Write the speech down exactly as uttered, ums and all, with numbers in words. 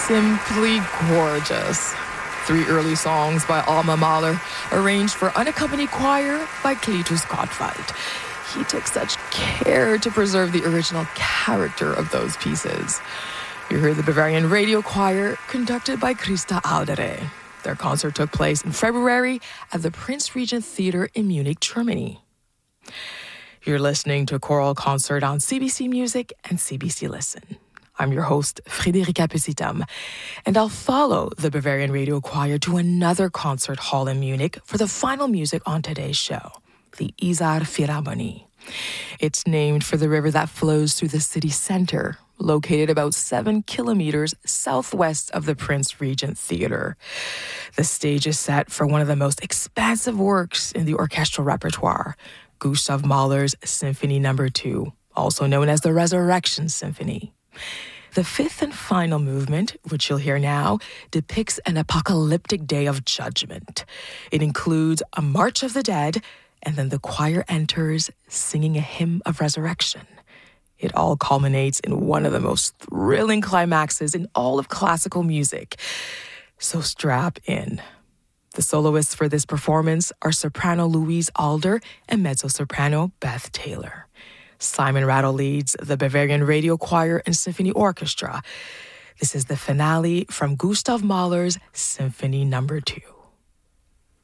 Simply gorgeous. Three early songs by Alma Mahler, arranged for unaccompanied choir by Cletus Gottwald. He took such care to preserve the original character of those pieces. You heard the Bavarian Radio Choir, conducted by Christa Alderé. Their concert took place in February at the Prince Regent Theater in Munich, Germany. You're listening to Choral Concert on C B C Music and C B C Listen. I'm your host, Friederike Püsitam, and I'll follow the Bavarian Radio Choir to another concert hall in Munich for the final music on today's show, the Isar Philharmonie. It's named for the river that flows through the city center, located about seven kilometers southwest of the Prince Regent Theater. The stage is set for one of the most expansive works in the orchestral repertoire, Gustav Mahler's Symphony Number Two, also known as the Resurrection Symphony. The fifth and final movement, which you'll hear now, depicts an apocalyptic day of judgment. It includes a March of the Dead, and then the choir enters singing a hymn of resurrection. It all culminates in one of the most thrilling climaxes in all of classical music. So strap in. The soloists for this performance are soprano Louise Alder and mezzo-soprano Beth Taylor. Simon Rattle leads the Bavarian Radio Choir and Symphony Orchestra. This is the finale from Gustav Mahler's Symphony Number Two.